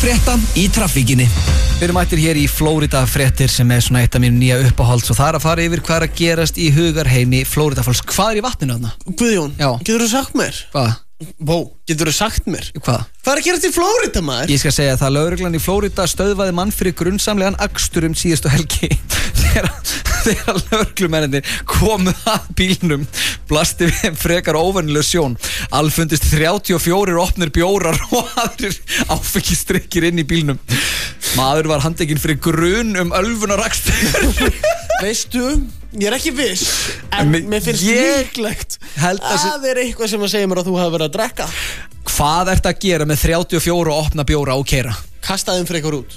frétta í traffíkinni. Við erum mættir hér í Flórida fréttir sem svona eitt af mínum nýja uppáhalds og það að fara yfir hvað að gerast í hugarheimi Flóridafólks. Hvað í vatninu þarna? Guðjón, Já. geturðu sagt mér? Hvað? Geturðu sagt mér? Hvað? Hvað að gerast í Flórida, maður? Ég skal segja það, lögreglan í Flórida stöðvaði mann fyrir grunnsamlegan akstur síðustu helgi þegar lögreglumennirnir komu að bílnum blasti við þeim frekar óvenjuleg sjón. Alfundist 34 opnir bjórar og aðrir áfengistrikkir inn í bílnum. Maður var handtekinn fyrir grun ölvunarakstur. Veistu, ég er ekki viss, en mér finnst líklegt að það er eitthvað sem að segja mér að þú hafi verið að drekka. Hvað ertu að gera með 34 opna bjóra og keyra? Kasta þeim frekar út.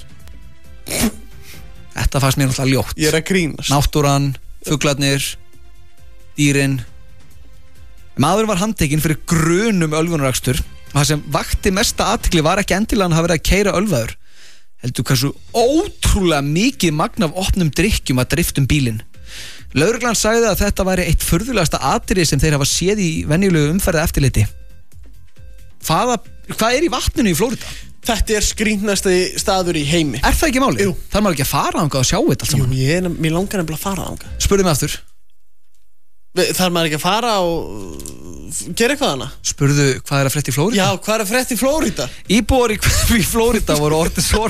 Þetta fannst mér náttúrulega ljótt. Ég er að grínast. Náttúran, fuglarnir, dýrin. Maður var handtekinn fyrir grun ölvunarakstur og það sem vakti mesta athygli var ekki endilega hann hafi verið að keyra ölvaður. Heldur hversu ótrúlega mikið magn af opnum drykkjum að driftum bílinn. Lögreglan sagði að þetta væri eitt furðulegasta atriði sem þeir hafa séð í venjulegu umferð eftirliti. Hvað er í vatninu í Flórida? Þetta er skrýtnasti staður í heimi. Er það ekki máli? Jú. Þarf maður ekki að fara þangað og sjá þetta allt saman? Jú, mér langar nefnilega að fara þangað. Spurðu mig aftur. Þarf maður ekki að fara og gera eitthvað hana? Spurðu hvað er að frétta í Flórida? Já, hvað er að frétta í Flórida? Íbúar í Flórida voru orðnir svo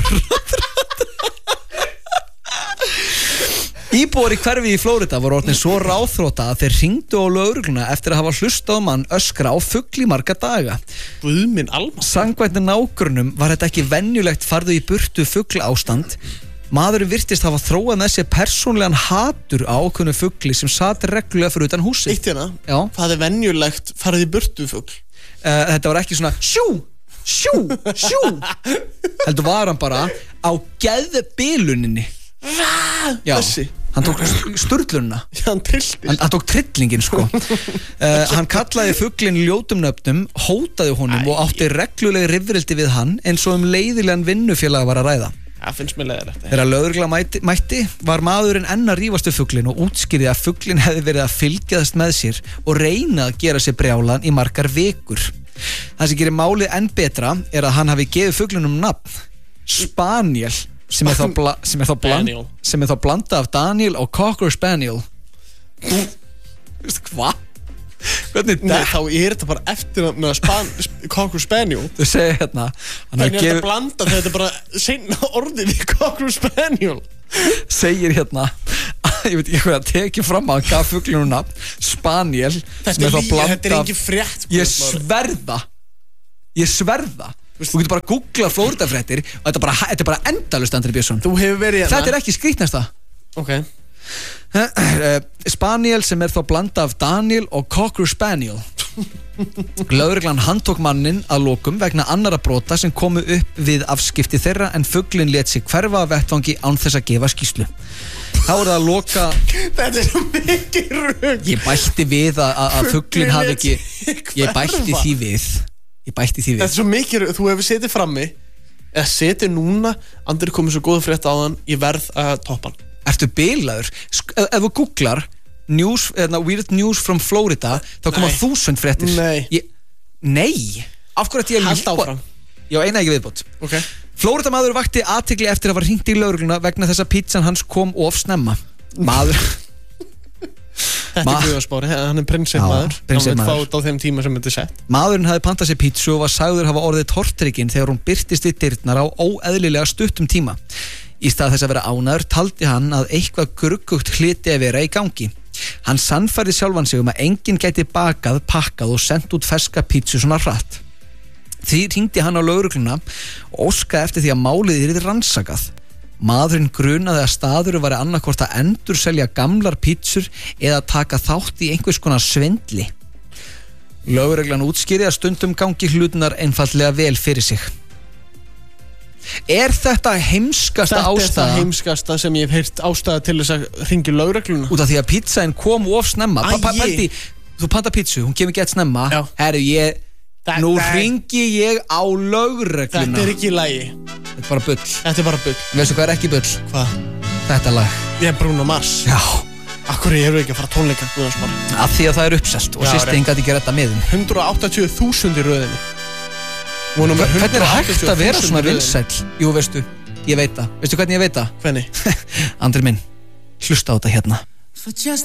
Íbúar í hverfi í Flórida voru orðnir svo ráðþrota að þeir hringdu á lögregluna eftir að hafa hlustað á mann öskra á fugl í marga daga. Guð minn almáttugur. Samkvæmt nágrönnum var þetta ekki venjulegt farðu í burtu fugl ástand. Maðurinn virtist hafa þróað með sér persónlegan hatur á ákveðnu fugli sem sat reglulega fyrir utan húsi. Eitt hérna, Já. hvað er venjulegt farið í burtu fugl? Þetta var ekki svona sjú, heldur var hann bara á geðbiluninni. Já, Þessi. hann tók sturlunna. Hann trilltist. Hann tók trillingin sko. Hann kallaði fuglinn ljótum nöfnum, hótaði honum og átti reglulegi rifrildi við hann eins og leiðilegan vinnufélag var að ræða. Það finnst mér leiðilegt. Þegar lögregla mætti var maðurinn enn að rífast við fuglinn og útskýrði að fuglinn hefði verið að fylgjaðast með sér og reyna að gera sér brjálan í margar vikur. Það sem gerir málið enn betra er að hann hafi gefið fuglinum nafn Spaniel sem er þá blanda af Daniel og Cocker Spaniel. Hvað? Hvernig Nei, þá er þetta bara eftirnafn Cocker Spaniel. Þú segir hérna Þannig er þetta blanda þegar þetta er bara seinna orðið við Cocker Spaniel. Segir hérna ég veit ekki hvað að tekja fram að hann gaf fuglinu nafn Spaniel sem er þá blanda. Þetta er engin frétt. Ég sverða Þú getur bara að googla Flóridafréttir og þetta er bara endalaust, Andri Björnsson. Þú hefur verið hérna. Þetta er ekki skrýtnasta. Ok. Spaniel sem er þá blanda af Daniel og Cocker Spaniel. Lögreglan handtók mannin að lokum vegna annara brota sem komu upp við afskipti þeirra en fuglinn lét sig hverfa af vettvangi án þess að gefa skýrslu. Þá er það að loka. Þetta er svo mikið rugl. Ég bætti við að fuglinn hafi ekki. Ég bætti því við. Þetta er svo mikið, þú hefur setið frammi eða setið núna, Andri komið svo góða frétt á hann, ég verð að toppa hann. Ertu bilaður? Ef þú googlar weird news from Florida þá koma 1000 fréttir. Nei. Af hverju ætti ég að Haltu áfram. Já, eina ekki viðbót. Okay. Flórida maður vakti athygli eftir að var hringt í lögregluna vegna þess að pizzan hans kom of snemma. Maður Þetta er Guðjónsbári, hann er prinsinn maður. Hann vil fá þetta á þeim tíma sem þetta er sett. Maðurinn hafði pantað sér pítsu og var sagður hafa orðið tortrygginn þegar hún birtist við dyrnar á óeðlilega stuttum tíma. Í stað þess að vera ánæður taldi hann að eitthvað gruggugt hlyti að vera í gangi. Hann sannfærði sjálfan sig að enginn gæti bakað, pakkað og sendt út ferska pítsu svona hratt. Því hringdi hann á lögregluna og óskaði eftir því að málið yrði rannsakað. Maðurinn grunaði að staður væri annarkvort að endurselja gamlar pítsur eða taka þátt í einhvers konar svindli. Lögreglan útskýrði að stundum gangi hlutunar einfaldlega vel fyrir sig. Er þetta heimskasta ástæða? Þetta er það heimskasta sem ég hef heyrt ástæða til þess að hringja lögregluna. Út af því að pítsainn kom of snemma. Þú panta pítsu, hún kemur gett snemma. Herru, nú hringi ég á lögregluna. Þetta er ekki í lagi. Þetta er bara bull. Þetta er bara bull. Veistu hvað er ekki bull? Hvað? Þetta lag. Ég er Bruno Mars. Já. Akkur ég eru ekki að fara tónleika Guðjónsbári? Af því að það er uppselt og sýsti hingað ekki að redda miðum. 180.000 í röðinni. Hvernig hægt að vera svona vinsæll? Jú, veistu, ég veit það. Veistu hvernig ég veit það? Hvernig? Andri minn, hlusta á þetta hérna.